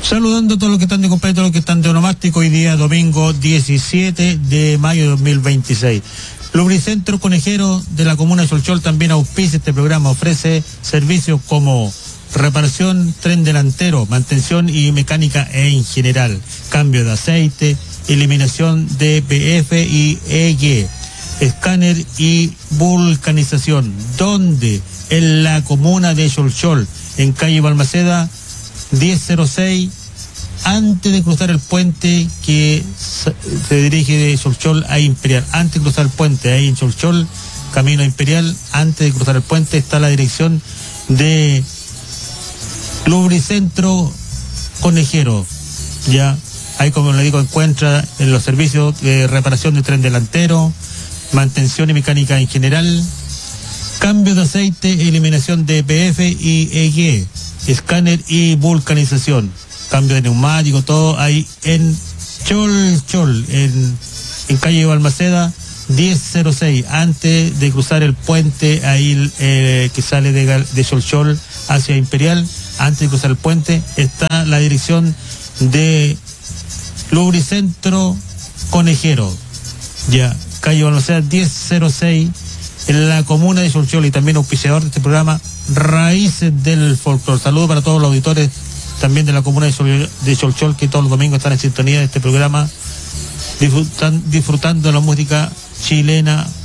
Saludando a todos los que están de cumpleaños, todos los que están de onomástico, hoy día domingo 17 de mayo de 2026. Lubricentro Conejero de la comuna de Cholchol también auspicia este programa, ofrece servicios como reparación, tren delantero, mantención y mecánica en general, cambio de aceite, eliminación de PF y EG, escáner y vulcanización. ¿Dónde? En la comuna de Cholchol, en calle Balmaceda 1006, antes de cruzar el puente que se dirige de Cholchol a Imperial. Antes de cruzar el puente, ahí en Cholchol, camino a Imperial, antes de cruzar el puente está la dirección de Lubricentro Conejero. Ya, ahí como le digo, encuentra en los servicios de reparación de tren delantero, mantención y mecánica en general, cambio de aceite, eliminación de PF y EG, escáner y vulcanización, cambio de neumático, todo ahí en Cholchol, en calle Balmaceda 1006, antes de cruzar el puente ahí que sale de Cholchol hacia Imperial. Antes de cruzar el puente está la dirección de Lubricentro Conejero, ya, calle Balmaceda 1006, en la comuna de Cholchol, y también auspiciador de este programa, Raíces del Folclor. Saludos para todos los auditores también de la comuna de Cholchol, que todos los domingos están en sintonía de este programa, disfrutando de la música chilena